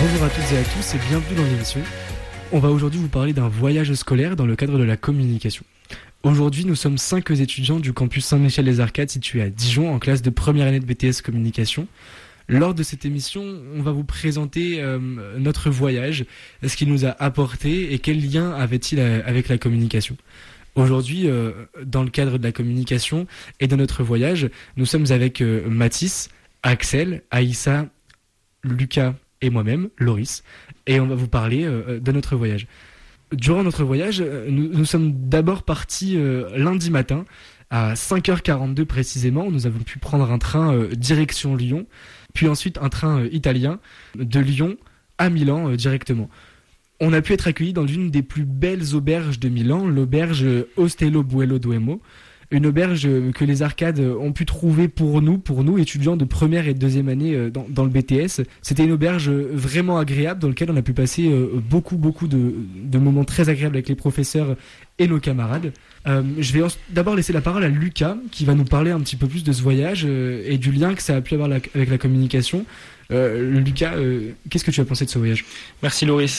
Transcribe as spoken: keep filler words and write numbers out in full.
Bonjour à toutes et à tous et bienvenue dans l'émission. On va aujourd'hui vous parler d'un voyage scolaire dans le cadre de la communication. Aujourd'hui, nous sommes cinq étudiants du campus Saint-Michel-les-Arcades situé à Dijon en classe de première année de B T S communication. Lors de cette émission, on va vous présenter euh, notre voyage, ce qu'il nous a apporté et quel lien avait-il avec la communication. Aujourd'hui, euh, dans le cadre de la communication et de notre voyage, nous sommes avec euh, Mathis, Axel, Aïssa, Lucas et moi-même, Loris, et on va vous parler euh, de notre voyage. Durant notre voyage, nous, nous sommes d'abord partis euh, lundi matin, à cinq heures quarante-deux précisément. Nous avons pu prendre un train euh, direction Lyon, puis ensuite un train euh, italien de Lyon à Milan euh, directement. On a pu être accueillis dans l'une des plus belles auberges de Milan, l'auberge Ostello Buello Duomo, une auberge que les Arcades ont pu trouver pour nous, pour nous étudiants de première et de deuxième année dans, dans le B T S. C'était une auberge vraiment agréable dans laquelle on a pu passer beaucoup, beaucoup de, de moments très agréables avec les professeurs et nos camarades. Euh, je vais d'abord laisser la parole à Lucas qui va nous parler un petit peu plus de ce voyage euh, et du lien que ça a pu avoir la, avec la communication. Euh, Lucas, euh, qu'est-ce que tu as pensé de ce voyage ? Merci Loris.